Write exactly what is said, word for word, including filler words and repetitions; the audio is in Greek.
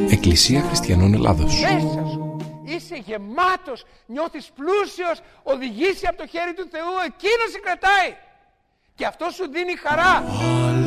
Εκκλησία Χριστιανών Ελλάδος. Μέσα σου είσαι γεμάτος, νιώθεις πλούσιος, οδηγήσει από το χέρι του Θεού, εκείνος σε κρατάει και αυτό σου δίνει χαρά.